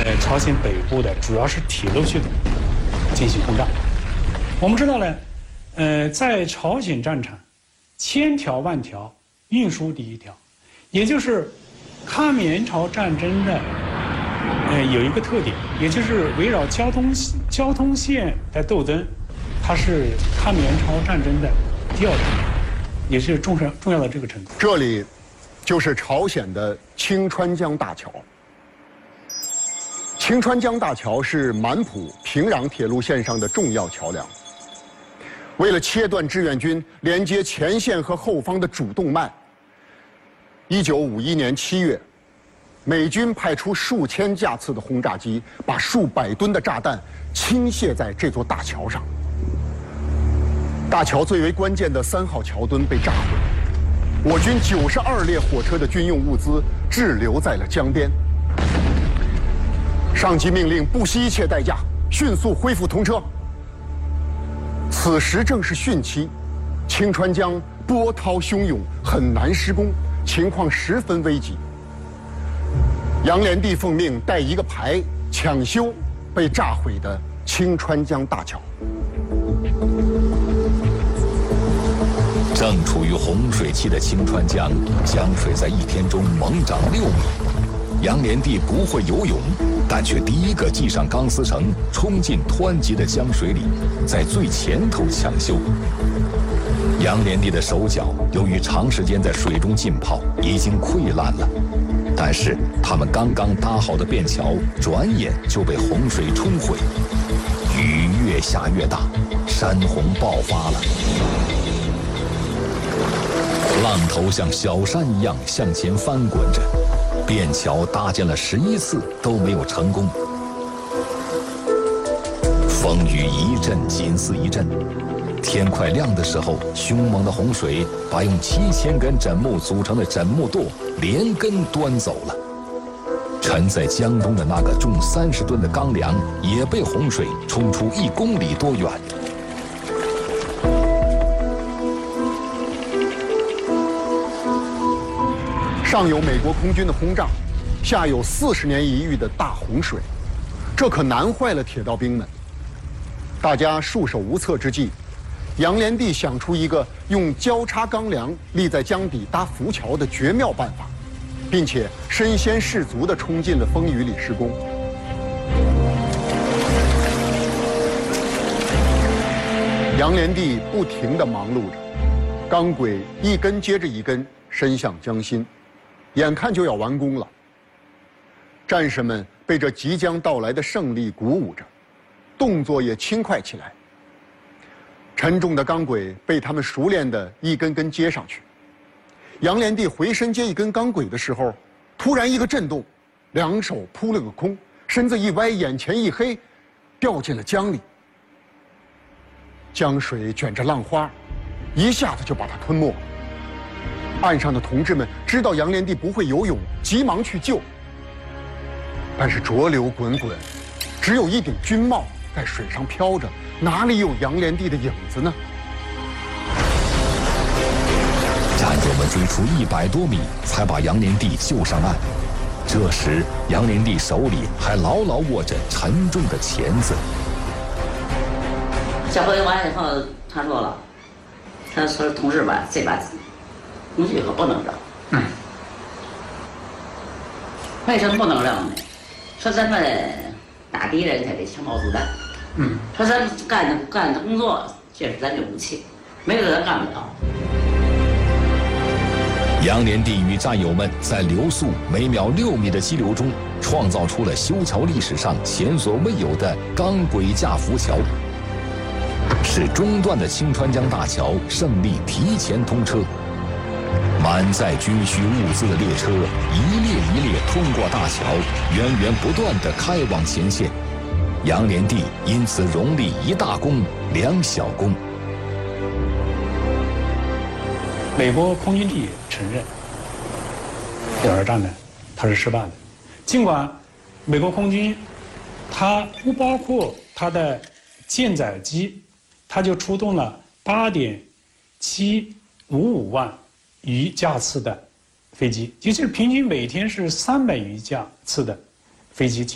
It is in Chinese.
朝鲜北部的主要是铁路系统进行轰炸。我们知道呢，在朝鲜战场，千条万条，运输第一条，也就是抗美援朝战争的有一个特点，也就是围绕交通线的斗争，它是抗美援朝战争的第二条，也是重要的这个程度。 这里就是朝鲜的清川江大桥。清川江大桥是满浦平壤铁路线上的重要桥梁。为了切断志愿军连接前线和后方的主动脉，1951年7月，美军派出数千架次的轰炸机，把数百吨的炸弹倾泻在这座大桥上。大桥最为关键的3号桥墩被炸毁，我军92列火车的军用物资滞留在了江边。上级命令不惜一切代价，迅速恢复通车。此时正是汛期，清川江波涛汹涌，很难施工，情况十分危急。杨连帝奉命带一个排抢修被炸毁的清川江大桥。 正处于洪水期的清川江，江水在1天中猛涨6米。杨连帝不会游泳，但却第一个系上钢丝绳，冲进湍急的江水里，在最前头抢修。杨连帝的手脚由于长时间在水中浸泡，已经溃烂了。但是他们刚刚搭好的便桥，转眼就被洪水冲毁。雨越下越大，山洪爆发了。浪头像小山一样向前翻滚着，便桥搭建了11次都没有成功。风雨一阵紧似一阵，天快亮的时候，凶猛的洪水把用7000根枕木组成的枕木垛连根端走了。沉在江中的那个重30吨的钢梁也被洪水冲出1公里多远。 上有美国空军的轰炸，下有40年一遇的大洪水，这可难坏了铁道兵们。大家束手无策之际，杨连帝想出一个用交叉钢梁立在江底搭浮桥的绝妙办法，并且身先士卒地冲进了风雨里施工。杨连帝不停地忙碌着，钢轨一根接着一根伸向江心，眼看就要完工了。战士们被这即将到来的胜利鼓舞着，动作也轻快起来。沉重的钢轨被他们熟练地一根根接上去。杨连帝回身接一根钢轨的时候，突然一个震动，两手扑了个空，身子一歪，眼前一黑，掉进了江里。江水卷着浪花，一下子就把他吞没。岸上的同志们知道杨连帝不会游泳，急忙去救。但是浊流滚滚，只有一顶军帽在水上飘着，哪里有杨连帝的影子呢？ 战友们追出100多米，才把杨连帝救上岸。这时，杨连帝手里还牢牢握着沉重的钳子。 下回完以后，他说了，他说同志们，这把工具可不能扔。为什么不能扔呢？说咱们打敌人，他得枪炮子弹。说咱干的工作，这是咱的武器，没有咱干不了。 杨连帝与战友们在流速每秒6米的激流中，创造出了修桥历史上前所未有的钢轨架浮桥，使中段的清川江大桥胜利提前通车。满载军需物资的列车一列一列通过大桥，源源不断地开往前线。杨连帝因此荣立1大功2小功。 美国空军地承认，第二战呢，它是失败的。尽管美国空军，它不包括它的舰载机，它就出动了8.755万余架次的飞机，也就是平均每天是300余架次的飞机。